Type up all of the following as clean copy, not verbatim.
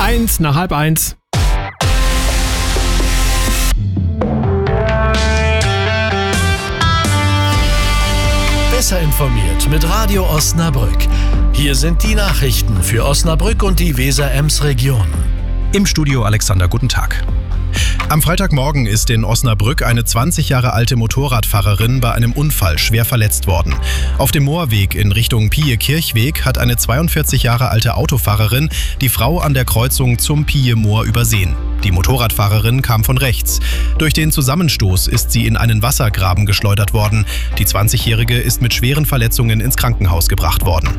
1:30. Besser informiert mit Radio Osnabrück. Hier sind die Nachrichten für Osnabrück und die Weser-Ems-Region. Im Studio Alexander, guten Tag. Am Freitagmorgen ist in Osnabrück eine 20 Jahre alte Motorradfahrerin bei einem Unfall schwer verletzt worden. Auf dem Moorweg in Richtung Pie-Kirchweg hat eine 42 Jahre alte Autofahrerin die Frau an der Kreuzung zum Pie-Moor übersehen. Die Motorradfahrerin kam von rechts. Durch den Zusammenstoß ist sie in einen Wassergraben geschleudert worden. Die 20-Jährige ist mit schweren Verletzungen ins Krankenhaus gebracht worden.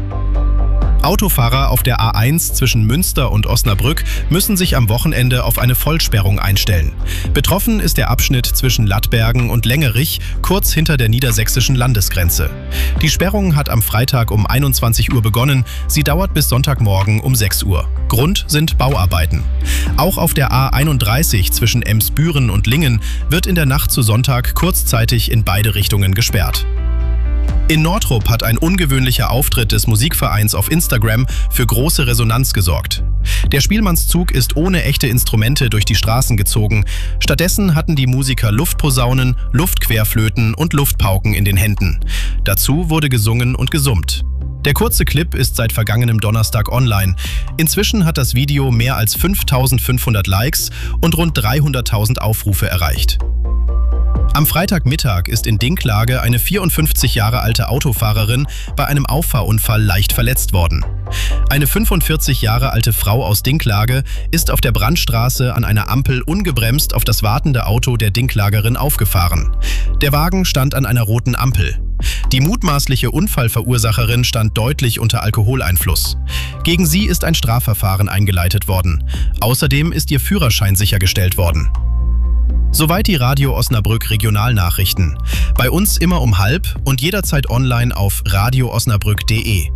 Autofahrer auf der A1 zwischen Münster und Osnabrück müssen sich am Wochenende auf eine Vollsperrung einstellen. Betroffen ist der Abschnitt zwischen Lattbergen und Längerich, kurz hinter der niedersächsischen Landesgrenze. Die Sperrung hat am Freitag um 21 Uhr begonnen, sie dauert bis Sonntagmorgen um 6 Uhr. Grund sind Bauarbeiten. Auch auf der A31 zwischen Emsbüren und Lingen wird in der Nacht zu Sonntag kurzzeitig in beide Richtungen gesperrt. In Nordrup hat ein ungewöhnlicher Auftritt des Musikvereins auf Instagram für große Resonanz gesorgt. Der Spielmannszug ist ohne echte Instrumente durch die Straßen gezogen. Stattdessen hatten die Musiker Luftposaunen, Luftquerflöten und Luftpauken in den Händen. Dazu wurde gesungen und gesummt. Der kurze Clip ist seit vergangenem Donnerstag online. Inzwischen hat das Video mehr als 5.500 Likes und rund 300.000 Aufrufe erreicht. Am Freitagmittag ist in Dinklage eine 54 Jahre alte Autofahrerin bei einem Auffahrunfall leicht verletzt worden. Eine 45 Jahre alte Frau aus Dinklage ist auf der Brandstraße an einer Ampel ungebremst auf das wartende Auto der Dinklagerin aufgefahren. Der Wagen stand an einer roten Ampel. Die mutmaßliche Unfallverursacherin stand deutlich unter Alkoholeinfluss. Gegen sie ist ein Strafverfahren eingeleitet worden. Außerdem ist ihr Führerschein sichergestellt worden. Soweit die Radio Osnabrück Regionalnachrichten. Bei uns immer um 12:30 und jederzeit online auf radioosnabrück.de.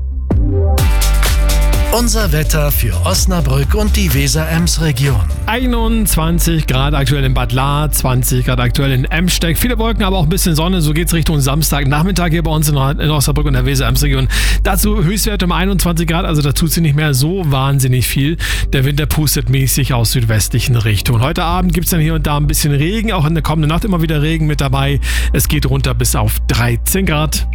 Unser Wetter für Osnabrück und die Weser-Ems-Region. 21 Grad aktuell in Bad Lahr, 20 Grad aktuell in Emsteck. Viele Wolken, aber auch ein bisschen Sonne. So geht's Richtung Samstagnachmittag hier bei uns in Osnabrück und der Weser-Ems-Region. Dazu Höchstwerte um 21 Grad, also da tut sie nicht mehr so wahnsinnig viel. Der Wind, der pustet mäßig aus südwestlichen Richtungen. Heute Abend gibt's dann hier und da ein bisschen Regen, auch in der kommenden Nacht immer wieder Regen mit dabei. Es geht runter bis auf 13 Grad.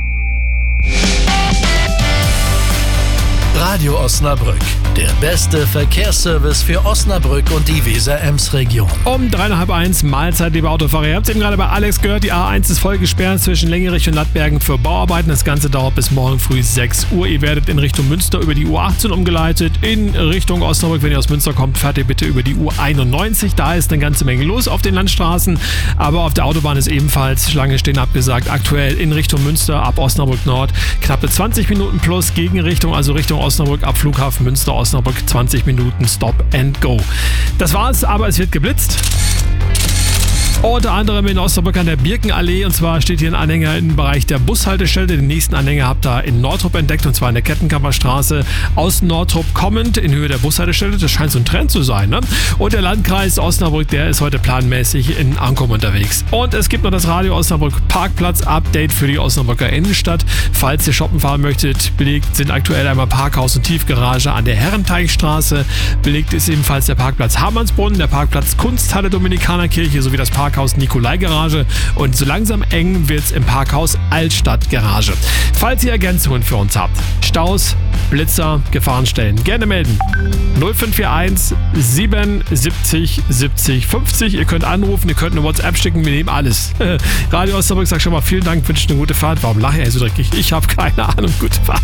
Radio Osnabrück, der beste Verkehrsservice für Osnabrück und die Weser-Ems-Region. Um 1:30 Mahlzeit, liebe Autofahrer. Ihr habt es eben gerade bei Alex gehört, die A1 ist voll gesperrt zwischen Längerich und Lattbergen für Bauarbeiten. Das Ganze dauert bis morgen früh 6 Uhr. Ihr werdet in Richtung Münster über die U18 umgeleitet. In Richtung Osnabrück, wenn ihr aus Münster kommt, fahrt ihr bitte über die U91. Da ist eine ganze Menge los auf den Landstraßen. Aber auf der Autobahn ist ebenfalls Schlange stehen abgesagt. Aktuell in Richtung Münster ab Osnabrück Nord knappe 20 Minuten plus Gegenrichtung, also Richtung Osnabrück ab Flughafen Münster, Osnabrück 20 Minuten Stop and Go. Das war's, aber es wird geblitzt. Unter anderem in Osnabrück an der Birkenallee, und zwar steht hier ein Anhänger im Bereich der Bushaltestelle. Den nächsten Anhänger habt ihr in Nordrup entdeckt, und zwar in der Kettenkammerstraße aus Nordrup kommend in Höhe der Bushaltestelle. Das scheint so ein Trend zu sein, ne? Und der Landkreis Osnabrück, der ist heute planmäßig in Ankum unterwegs. Und es gibt noch das Radio Osnabrück Parkplatz-Update für die Osnabrücker Innenstadt. Falls ihr shoppen fahren möchtet, belegt sind aktuell einmal Parkhaus und Tiefgarage an der Herrenteichstraße. Belegt ist ebenfalls der Parkplatz Hamannsbrunnen, der Parkplatz Kunsthalle Dominikanerkirche sowie das Parkhaus Nikolai-Garage, und so langsam eng wird's im Parkhaus Altstadt-Garage. Falls ihr Ergänzungen für uns habt, Staus, Blitzer, Gefahrenstellen, gerne melden. 0541 77 70 50. Ihr könnt anrufen, ihr könnt eine WhatsApp schicken, wir nehmen alles. Radio Osnabrück sagt schon mal vielen Dank, wünscht eine gute Fahrt. Warum lache ich so dreckig? Ich habe keine Ahnung. Gute Fahrt.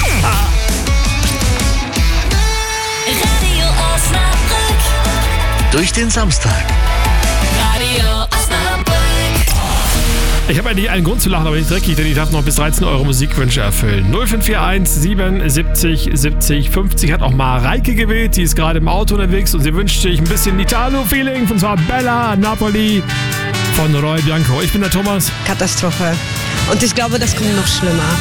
Radio Osnabrück. Durch den Samstag. Radio Osnabrück. Ich habe eigentlich einen Grund zu lachen, aber nicht dreckig, denn ich darf noch bis 13 Eure Musikwünsche erfüllen. 0541 77 70 50 hat auch Mareike gewählt. Sie ist gerade im Auto unterwegs und sie wünscht sich ein bisschen Italo-Feeling, von zwar Bella Napoli von Roy Bianco. Ich bin der Thomas. Katastrophe. Und ich glaube, das kommt noch schlimmer.